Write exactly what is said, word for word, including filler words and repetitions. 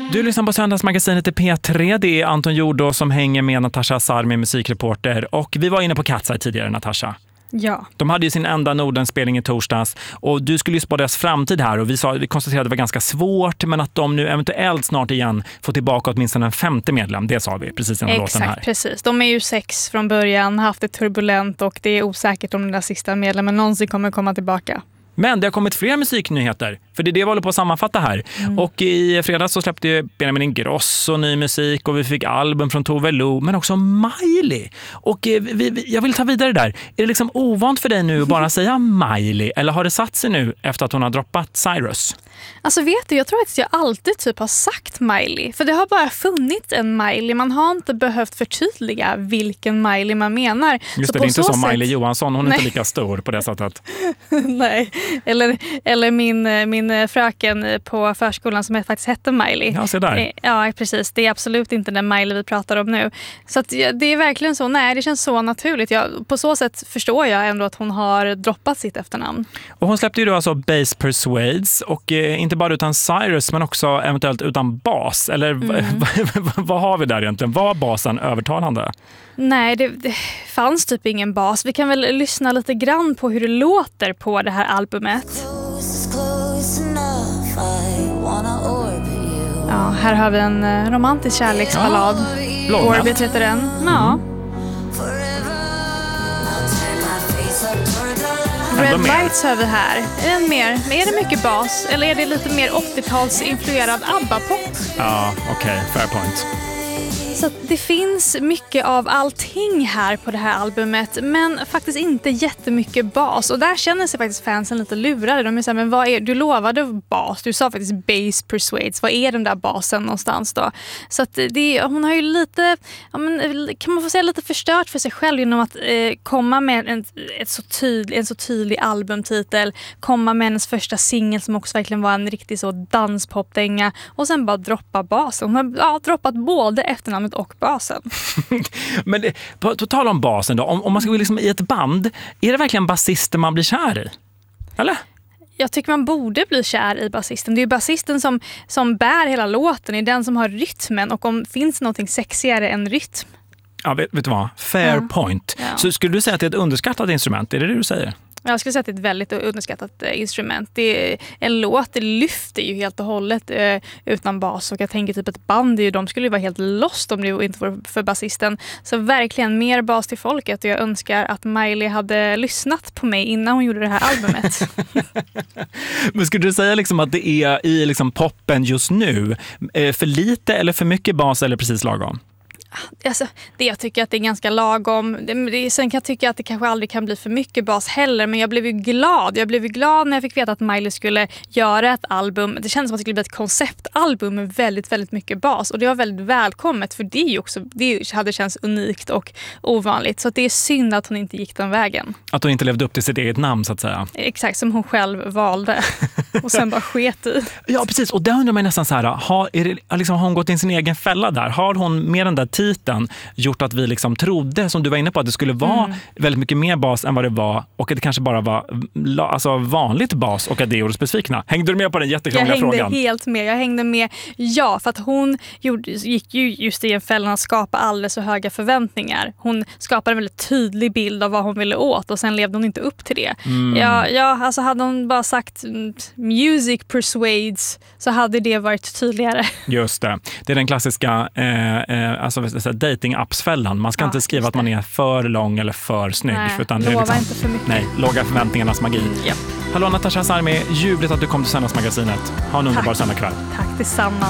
Du lyssnar på Söndagsmagasinet i P tre. Det är Anton Jordo som hänger med Natasha Sarmi, musikreporter. Och vi var inne på Katseye tidigare, Natasha. Ja. De hade ju sin enda Norden-spelning i torsdags och du skulle ju spå deras framtid här och vi, sa, vi konstaterade att det var ganska svårt men att de nu eventuellt snart igen får tillbaka åtminstone en femte medlem. Det sa vi precis innan låten här. Exakt, precis. De är ju sex från början, haft det turbulent och det är osäkert om den där sista medlemmen någonsin kommer komma tillbaka. Men det har kommit fler musiknyheter, för det är det vi håller på att sammanfatta här. Mm. Och i fredags så släppte ju Benjamin Ingrosso ny musik och vi fick album från Tove Lo, men också Miley. Och vi, vi, jag vill ta vidare där. Är det liksom ovant för dig nu att bara säga Miley, eller har det satt sig nu efter att hon har droppat Cyrus? Alltså vet du, jag tror att jag alltid typ har sagt Miley. För det har bara funnits en Miley. Man har inte behövt förtydliga vilken Miley man menar. Just så det, på det är inte så som sätt... Miley Johansson. Hon är Nej. inte lika stor på det sättet. Nej, eller, eller min, min fröken på förskolan som faktiskt hette Miley. Ja, se där. Ja, precis. Det är absolut inte den Miley vi pratar om nu. Så att det är verkligen så. Nej, det känns så naturligt. Jag, på så sätt förstår jag ändå att hon har droppat sitt efternamn. Och hon släppte ju då alltså Bass Persuades och eh, inte bara utan Cyrus men också eventuellt utan bas. Eller mm. v- v- vad har vi där egentligen? Var basen övertalande? Nej, det, det fanns typ ingen bas. Vi kan väl lyssna lite grann på hur det låter på det här albumet. Ja, här har vi en romantisk kärleksballad. Ja, Orbit heter den. Ja. Mm. Red Lights har vi här. Är den mer? Är det mycket bas? Eller är det lite mer åttiotalsinfluerad ABBA-pop? Ja, okej. Okay. Fair point. Så det finns mycket av allting här på det här albumet, men faktiskt inte jättemycket bas. Och där känner sig faktiskt fansen lite lurade. De är så här, men vad är, du lovade bas, du sa faktiskt Bass Persuades. Vad är den där basen någonstans då? Så att det, hon har ju lite, ja men, kan man få säga lite förstört för sig själv genom att eh, komma med en, ett så tydlig, en så tydlig albumtitel, komma med hennes första singel som också verkligen var en riktig så danspopdänga och sen bara droppa basen. Hon har ja, droppat både efternamnet och basen. Men det, på, på tal om basen då, om, om man ska gå liksom i ett band, är det verkligen basisten man blir kär i? Eller? Jag tycker man borde bli kär i basisten. Det är ju basisten som, som bär hela låten, är den som har rytmen och om finns någonting sexigare än rytm. Ja, vet, vet du vad? Fair ja. point. Ja. Så skulle du säga att det är ett underskattat instrument? Är det det du säger? Jag skulle säga att det är ett väldigt underskattat eh, instrument. Det är, en låt det lyfter ju helt och hållet eh, utan bas. Och jag tänker typ ett band, ju, de skulle ju vara helt lost om det inte var för basisten. Så verkligen mer bas till folket. Och jag önskar att Miley hade lyssnat på mig innan hon gjorde det här albumet. Men skulle du säga liksom att det är i liksom poppen just nu eh, för lite eller för mycket bas eller precis lagom? Alltså, det jag tycker att det är ganska lagom. Det, det, sen kan jag tycka att det kanske aldrig kan bli för mycket bas heller. Men jag blev ju glad. Jag blev ju glad när jag fick veta att Miley skulle göra ett album. Det kändes som att det skulle bli ett konceptalbum med väldigt, väldigt mycket bas. Och det var väldigt välkommet. För det, är ju också, det hade känts unikt och ovanligt. Så att det är synd att hon inte gick den vägen. Att hon inte levde upp till sitt eget namn så att säga. Exakt, som hon själv valde. Och sen bara sket i. Ja, precis. Och där undrar man nästan så här. Har, är det, liksom, har hon gått in sin egen fälla där? Har hon med den där titeln gjort att vi liksom trodde, som du var inne på, att det skulle vara mm. väldigt mycket mer bas än vad det var och att det kanske bara var alltså, vanligt bas och att det gjorde oss besvikna. Hängde du med på den jättekrångliga frågan? Jag hängde helt med. Jag hängde med, ja, för att hon gjorde, gick ju just i en fällan att skapa alldeles så höga förväntningar. Hon skapade en väldigt tydlig bild av vad hon ville åt och sen levde hon inte upp till det. Mm. Ja, ja, alltså hade hon bara sagt music persuades så hade det varit tydligare. Just det. Det är den klassiska eh, eh, alltså, dating-appsfällan. Man ska ja, inte skriva att man är för lång eller för snygg. Nej, utan lova det är liksom, inte för mycket. Nej, låga förväntningarnas magi. Yep. Hallå Natasha Sarmi, ljuvligt att du kom till Söndagsmagasinet. Ha en underbar söndagskväll. Tack detsamma.